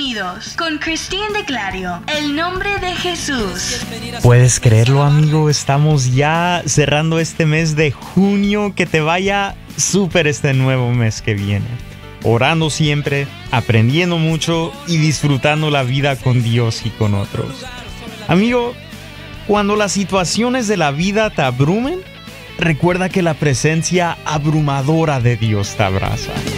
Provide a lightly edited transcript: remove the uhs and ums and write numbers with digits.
Unidos con Christine de Clario. El nombre de Jesús. ¿Puedes creerlo, amigo? Estamos ya cerrando este mes de junio. Que te vaya súper este nuevo mes que viene. Orando siempre, aprendiendo mucho y disfrutando la vida con Dios y con otros. Amigo, cuando las situaciones de la vida te abrumen, recuerda que la presencia abrumadora de Dios te abraza.